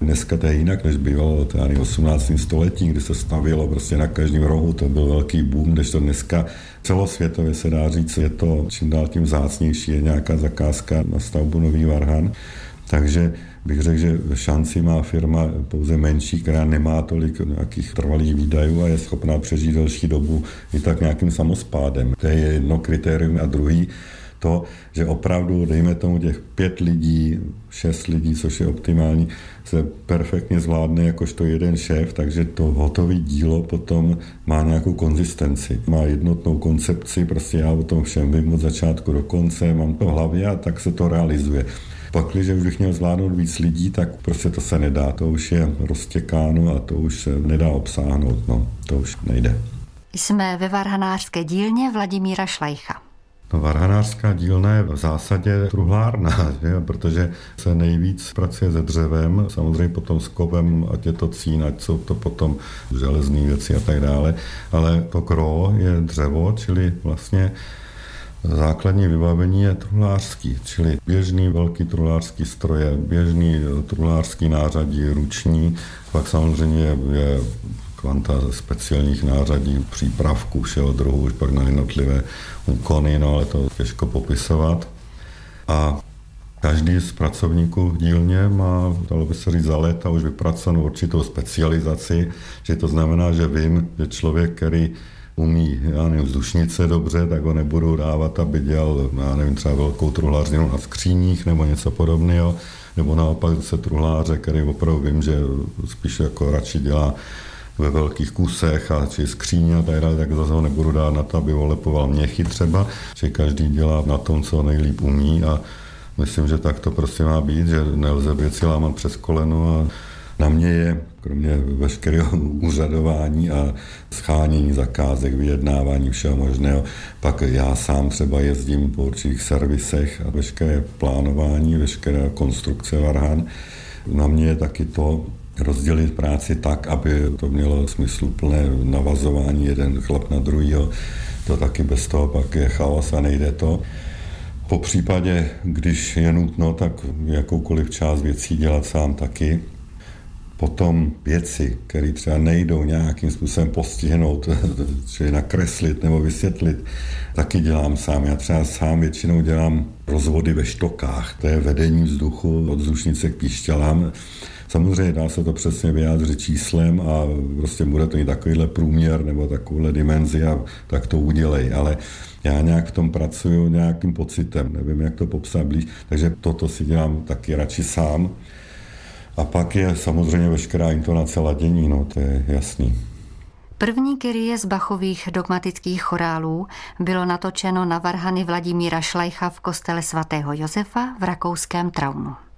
Dneska to je jinak, než bývalo v 18. století, kdy se stavělo prostě na každém rohu, to byl velký boom, kdežto dneska celosvětově se dá říct, je to čím dál tím vzácnější, je nějaká zakázka na stavbu nový varhan. Takže bych řekl, že šanci má firma pouze menší, která nemá tolik nějakých trvalých výdajů a je schopná přežít delší dobu i tak nějakým samospádem. To je jedno kritérium a druhý to, že opravdu, dejme tomu těch 5 lidí, 6 lidí, což je optimální, se perfektně zvládne jakožto jeden šéf, takže to hotové dílo potom má nějakou konzistenci. Má jednotnou koncepci, prostě já o tom všem vím od začátku do konce, mám to v hlavě a tak se to realizuje. Pakliže už bych měl zvládnout víc lidí, tak prostě to se nedá. To už je roztěkáno a to už se nedá obsáhnout. No, to už nejde. Jsme ve varhanářské dílně Vladimíra Šlajcha. No, varhanářská dílna je v zásadě truhlárna, že? Protože se nejvíc pracuje se dřevem, samozřejmě potom s kovem, ať je to cín, ať jsou to potom železné věci a tak dále, ale to gros je dřevo, čili vlastně základní vybavení je truhlářský, čili běžný velký truhlářský stroje, běžný truhlářský nářadí, ruční, pak samozřejmě je kvanta speciálních nářadí, přípravků všeho druhu, už pak na jednotlivé úkony, no ale to těžko popisovat. A každý z pracovníků v dílně má, dalo by se říct, za léta už vypracovanou určitou specializaci, že to znamená, že vím, že člověk, který umí, já nevím, vzdušnice dobře, tak ho nebudu dávat, aby dělal, já nevím, třeba velkou truhlářinu na skříních nebo něco podobného, nebo naopak se truhláře, který opravdu vím, že spíš jako radši dělá ve velkých kusech a či skříně a tak zase ho nebudu dát na to, aby olepoval měchy třeba, že každý dělá na tom, co nejlíp umí a myslím, že tak to prostě má být, že nelze věci lámat přes koleno a na mě je, kromě veškerého úřadování a schánění zakázek, vyjednávání všeho možného, pak já sám třeba jezdím po určitých servisech a veškeré plánování, veškeré konstrukce varhan. Na mě je taky to rozdělit práci tak, aby to mělo smysluplné navazování jeden chlap na druhýho. To taky bez toho pak je chaos a nejde to. Po případě, když je nutno, tak jakoukoliv část věcí dělat sám taky. Potom věci, které třeba nejdou nějakým způsobem postihnout, čili nakreslit nebo vysvětlit, taky dělám sám. Já třeba sám většinou dělám rozvody ve štokách. To je vedení vzduchu od vzdušnice k píšťalám. Samozřejmě dá se to přesně vyjádřit číslem a prostě bude to i takovýhle průměr nebo takovouhle dimenzi a tak to udělej. Ale já nějak v tom pracuju nějakým pocitem, nevím, jak to popsat blíž, takže toto si dělám taky radši sám. A pak je samozřejmě veškerá intonace ladění, no, to je jasný. První kyrie z Bachových dogmatických chorálů bylo natočeno na varhany Vladimíra Šlajcha v kostele svatého Josefa v rakouském Traunu.